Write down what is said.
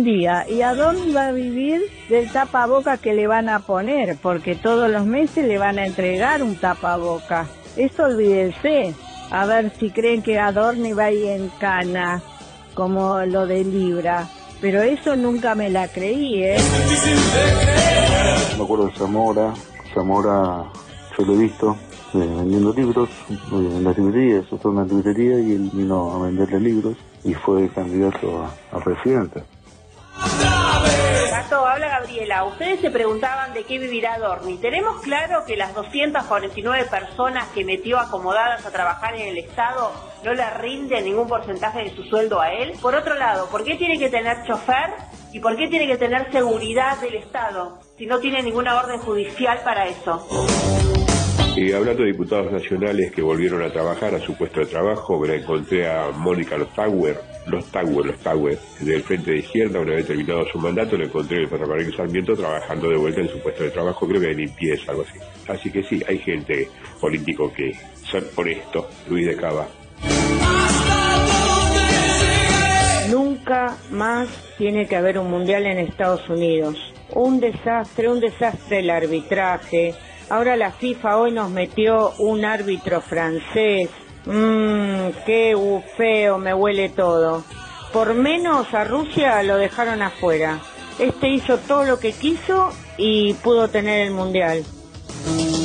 Buen día. ¿Y a dónde va a vivir del tapaboca que le van a poner? Porque todos los meses le van a entregar un tapaboca. Eso olvídense. A ver si creen que Adorni va a ir en cana, como lo de Libra. Pero eso nunca me la creí, ¿eh? Me acuerdo de Zamora, yo lo he visto vendiendo libros en las librerías, eso fue una librería y él vino a venderle libros y fue candidato a presidente. Gato, habla Gabriela. Ustedes se preguntaban de qué vivirá Adorni. Tenemos claro que las 249 personas que metió acomodadas a trabajar en el Estado no le rinden ningún porcentaje de su sueldo a él. Por otro lado, ¿por qué tiene que tener chofer y por qué tiene que tener seguridad del Estado si no tiene ninguna orden judicial para eso? Y hablando de diputados nacionales que volvieron a trabajar a su puesto de trabajo, me la encontré a Mónica Los Tauer, del Frente de Izquierda. Una vez terminado su mandato, la encontré en el Ferrocarril Sarmiento trabajando de vuelta en su puesto de trabajo, creo que de limpieza, algo así. Así que sí, hay gente político que son honestos. Luis de Cava. Nunca más tiene que haber un mundial en Estados Unidos. Un desastre el arbitraje. Ahora la FIFA hoy nos metió un árbitro francés. Qué feo, me huele todo. Por menos a Rusia lo dejaron afuera. Este hizo todo lo que quiso y pudo tener el mundial.